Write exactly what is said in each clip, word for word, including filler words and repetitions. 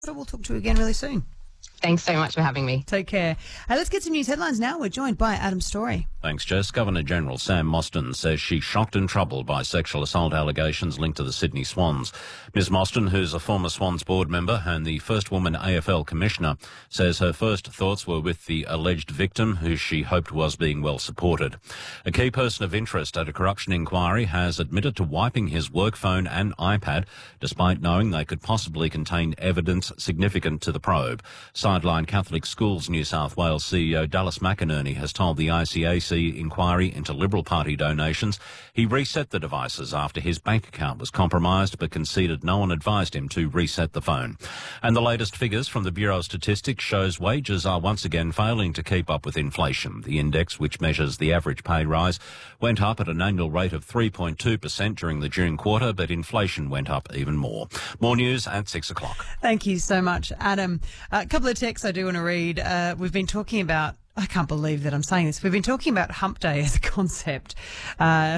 We'll talk to you again really soon. Thanks so much for having me. Take care. Hey, let's get some news headlines now. We're joined by Adam Story. Thanks, Jess. Governor-General Sam Mostyn says she's shocked and troubled by sexual assault allegations linked to the Sydney Swans. Miz Mostyn, who's a former Swans board member and the first woman A F L commissioner, says her first thoughts were with the alleged victim, who she hoped was being well supported. A key person of interest at a corruption inquiry has admitted to wiping his work phone and iPad, despite knowing they could possibly contain evidence significant to the probe. Sideline Catholic Schools New South Wales C E O Dallas McInerney has told the I C A C inquiry into Liberal Party donations he reset the devices after his bank account was compromised, but conceded no one advised him to reset the phone. And the latest figures from the Bureau of Statistics shows wages are once again failing to keep up with inflation. The index, which measures the average pay rise, went up at an annual rate of three point two percent during the June quarter, but inflation went up even more. More news at six o'clock. Thank you so much, Adam. A couple of texts I do want to read. Uh, we've been talking about, I can't believe that I'm saying this, we've been talking about Hump Day as a concept uh,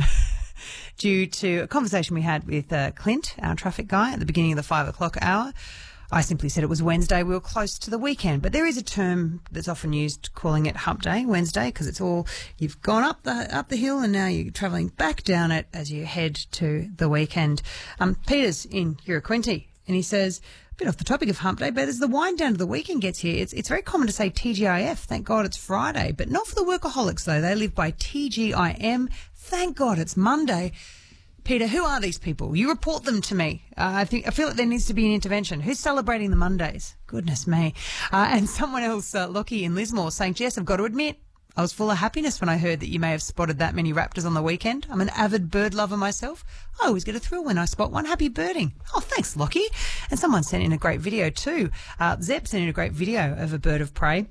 due to a conversation we had with uh, Clint, our traffic guy, at the beginning of the five o'clock hour. I simply said it was Wednesday, we were close to the weekend, but there is a term that's often used calling it Hump Day, Wednesday, because it's all, you've gone up the up the hill and now you're travelling back down it as you head to the weekend. Um, Peter's in Uraquinty and he says, a bit off the topic of Hump Day, but as the wind down to the weekend gets here, it's it's very common to say T G I F, thank God it's Friday, but not for the workaholics though. They live by T G I M, thank God it's Monday. Peter, who are these people? You report them to me. Uh, I think I feel like there needs to be an intervention. Who's celebrating the Mondays? Goodness me. Uh, and someone else, uh, Lockie in Lismore, saying, Jess, I've got to admit, I was full of happiness when I heard that you may have spotted that many raptors on the weekend. I'm an avid bird lover myself. I always get a thrill when I spot one. Happy birding. Oh, thanks, Lockie. And someone sent in a great video too. Uh, Zeb sent in a great video of a bird of prey.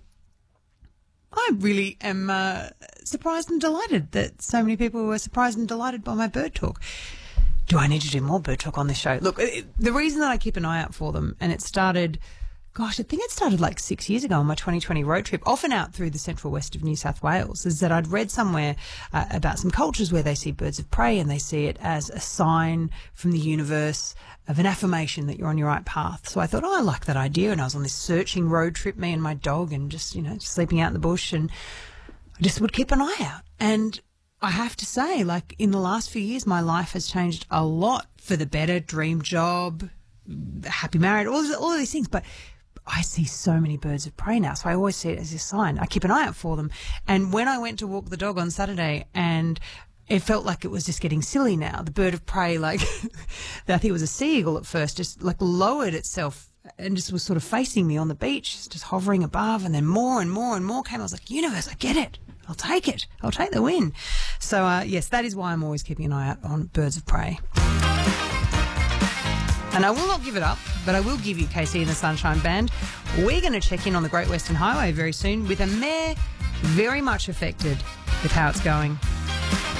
I really am uh, surprised and delighted that so many people were surprised and delighted by my bird talk. Do I need to do more bird talk on this show? Look, it, the reason that I keep an eye out for them, and it started... Gosh, I think it started like six years ago on my twenty twenty road trip, often out through the central west of New South Wales, is that I'd read somewhere uh, about some cultures where they see birds of prey and they see it as a sign from the universe of an affirmation that you're on your right path. So I thought, oh, I like that idea. And I was on this searching road trip, me and my dog, and just, you know, sleeping out in the bush, and I just would keep an eye out. And I have to say, like, in the last few years, my life has changed a lot for the better. Dream job, happy married, all of, all of these things. But I see so many birds of prey now, so I always see it as a sign. I keep an eye out for them. And when I went to walk the dog on Saturday, and it felt like it was just getting silly now, the bird of prey, like, I think it was a sea eagle at first, just like lowered itself and just was sort of facing me on the beach, just hovering above, and then more and more and more came. I was like, universe, I get it. I'll take it. I'll take the win. So, uh, yes, that is why I'm always keeping an eye out on birds of prey. And I will not give it up, but I will give you K C and the Sunshine Band. We're going to check in on the Great Western Highway very soon with a mayor very much affected with how it's going.